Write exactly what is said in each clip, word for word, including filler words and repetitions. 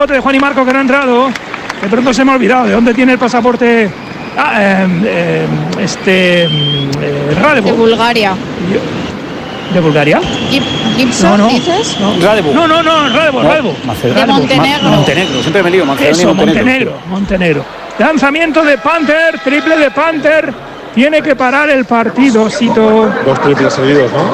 de Juan y Marco que no ha entrado. De pronto se me ha olvidado de dónde tiene el pasaporte. Ah, eh, eh, este eh, Radebo. De Bulgaria. ¿De Bulgaria? ¿Gibson, no, no, dices? No, Radebo. No, no, no, Radebo, no, Radebo. De Montenegro. Ma- Montenegro, siempre me lío. Macedonia Eso, y Montenegro. Montenegro, Montenegro. Lanzamiento de Panther, triple de Panther. Tiene que parar el partido, Sito. Dos triples seguidos, ¿no?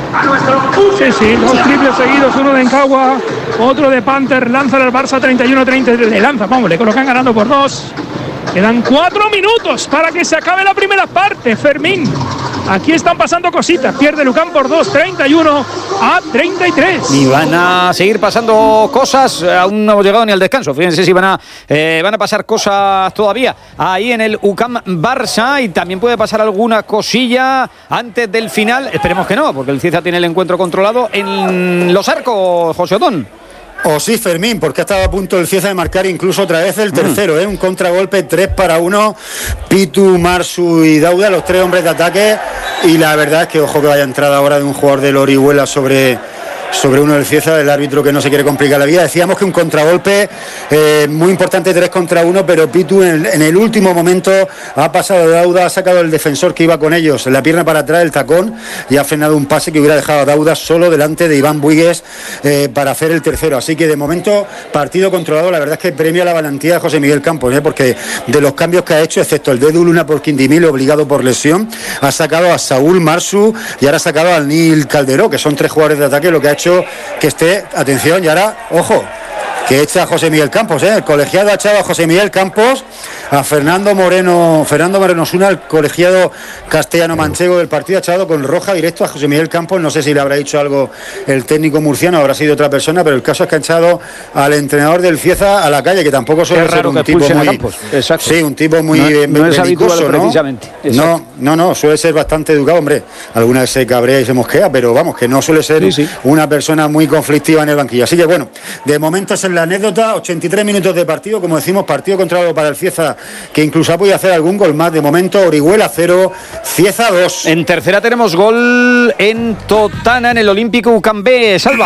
Sí, sí, dos triples seguidos, uno de Encagua, otro de Panther. Lanza el Barça treinta y uno treinta. Le lanza, vamos, le colocan ganando por dos. Quedan cuatro minutos para que se acabe la primera parte, Fermín. Aquí están pasando cositas. Pierde Lucán por dos, treinta y uno a treinta y tres. Y van a seguir pasando cosas. Aún no hemos llegado ni al descanso. Fíjense si van a, eh, van a pasar cosas todavía ahí en el U C A M Barça. Y también puede pasar alguna cosilla antes del final. Esperemos que no, porque el Cieza tiene el encuentro controlado en Los Arcos, José Otón. O sí, Fermín, porque ha estado a punto el Cieza de marcar incluso otra vez el tercero, ¿eh? Un contragolpe tres para uno. Pitu, Marsu y Dauda, los tres hombres de ataque. Y la verdad es que, ojo que vaya entrada ahora de un jugador del Orihuela sobre... sobre uno del Cieza, el árbitro que no se quiere complicar la vida. Decíamos que un contragolpe eh, muy importante, tres contra uno, pero Pitu en, en el último momento ha pasado de Dauda, ha sacado el defensor que iba con ellos, la pierna para atrás, el tacón, y ha frenado un pase que hubiera dejado a Dauda solo delante de Iván Buigues eh, para hacer el tercero. Así que de momento, partido controlado. La verdad es que premia la valentía de José Miguel Campos, ¿eh? Porque de los cambios que ha hecho, excepto el de Luna por Quindimil, obligado por lesión, ha sacado a Saúl Marsu y ahora ha sacado al Nil Calderó, que son tres jugadores de ataque, lo que ha hecho que esté, atención, y ahora, ojo, que echa a José Miguel Campos, ¿eh? El colegiado ha echado a José Miguel Campos, a Fernando Moreno, Fernando Moreno Osuna, el colegiado castellano manchego del partido, ha echado con roja directo a José Miguel Campos. No sé si le habrá dicho algo el técnico murciano, habrá sido otra persona, pero el caso es que ha echado al entrenador del Cieza a la calle, que tampoco suele ser un tipo muy... Sí, un tipo muy... No, no es habitual, ¿no? precisamente. No, no, no, suele ser bastante educado, hombre. Alguna vez se cabrea y se mosquea, pero vamos, que no suele ser sí, sí. una persona muy conflictiva en el banquillo. Así que bueno, de momento es la anécdota, ochenta y tres minutos de partido, como decimos, partido controlado para el Cieza, que incluso ha podido hacer algún gol más. De momento, Orihuela cero, Cieza dos. En tercera tenemos gol en Totana, en el Olímpico U C A M B. Salva.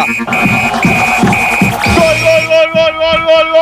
Gol, gol, gol, gol, gol,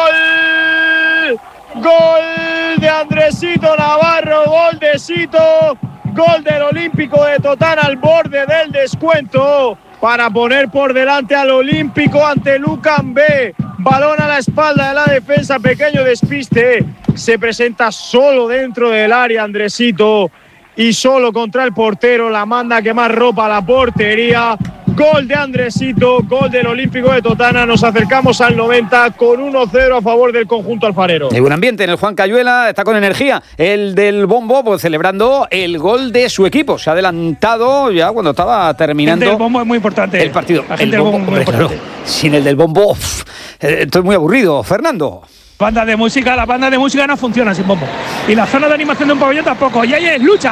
gol, gol. Gol de Andresito Navarro, gol de Sito, gol del Olímpico de Totana al borde del descuento para poner por delante al Olímpico ante el U C A M B. Balón a la espalda de la defensa, pequeño despiste. Se presenta solo dentro del área Andresito y solo contra el portero. La manda a quemar ropa a la portería. Gol de Andresito, gol del Olímpico de Totana. Nos acercamos al noventa con uno cero a favor del conjunto alfarero. Hay buen ambiente en el Juan Cayuela, está con energía el del Bombo, pues celebrando el gol de su equipo. Se ha adelantado ya cuando estaba terminando. El del Bombo es muy importante. El partido. La gente el del bombo, Bombo es muy hombre, importante. Claro, sin el del Bombo, uf, eh, estoy muy aburrido. Fernando. Banda de música, la banda de música no funciona sin bombo. Y la zona de animación de un pabellón tampoco. Y ahí es lucha.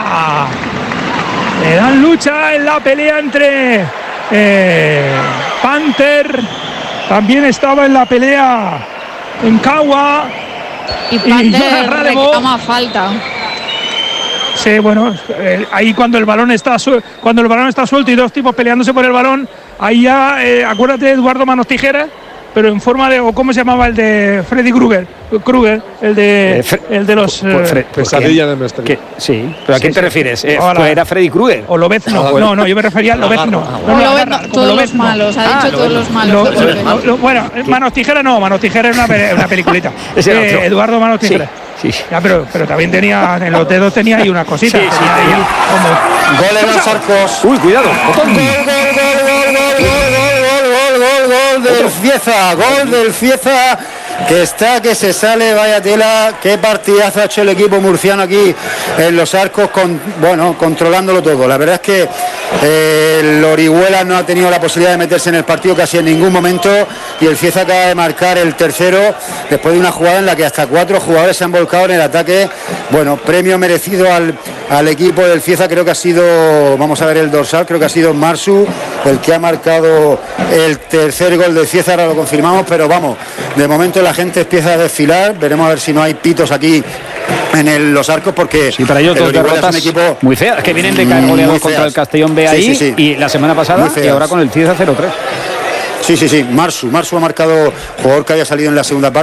Le dan lucha en la pelea entre eh, Panther. También estaba en la pelea Encagua. Y Panther reclama falta. Sí, bueno, eh, ahí cuando el balón está su- cuando el balón está suelto y dos tipos peleándose por el balón, ahí ya, eh, acuérdate de Eduardo Manos Tijeras, pero en forma de, o cómo se llamaba el de Freddy Krueger, Krueger, el de, Eh, Fre- el de los... Pues, Fre- eh, pues, Pesadilla en el misterio. ¿qué? Sí, pero ¿a Sí, quién te sí. refieres? Eh, Hola. pues era Freddy Krueger. o Lobezno, Ah, bueno. no, no, yo me refería al Lobezno. No, O no, lo agarra, ven como todos los Lobezno. malos, ha Ah, dicho lo todos ven- los malos. Lo- de lo- golpe. lo- bueno, Manos Tijeras no, Manos Tijeras era una, pe- una peliculita. Ese era Eh, otro. Eduardo Manos Tijeras. Sí, sí. Ya, pero, pero también tenía, en los dedos tenía ahí una cosita. Sí, sí, tenía ahí tenía. como- Gol en los Arcos. Uy, cuidado. Botón. Gol, gol, gol, gol, gol, gol, gol, gol, gol, gol del Cieza, gol del Cieza, que está, que se sale, vaya tela, qué partidazo ha hecho el equipo murciano aquí en los Arcos, con, bueno, controlándolo todo. La verdad es que eh, el Orihuela no ha tenido la posibilidad de meterse en el partido casi en ningún momento, y el Cieza acaba de marcar el tercero después de una jugada en la que hasta cuatro jugadores se han volcado en el ataque. Bueno, premio merecido al, al equipo del Cieza. Creo que ha sido, vamos a ver el dorsal, creo que ha sido Marsu el que ha marcado el tercer gol del Cieza, ahora lo confirmamos, pero vamos, de momento la gente empieza a desfilar. Veremos a ver si no hay pitos aquí en el- los Arcos, porque Sí, para ellos el dos Orihuela es derrotas un equipo muy feas, que vienen de caer muy goleados feas. contra el Castellón B Sí, ahí, sí, sí. y la semana pasada Muy feas. y ahora con el Cieza cero tres. Sí, sí, sí, Marsu. Marsu ha marcado, jugador que había salido en la segunda parte.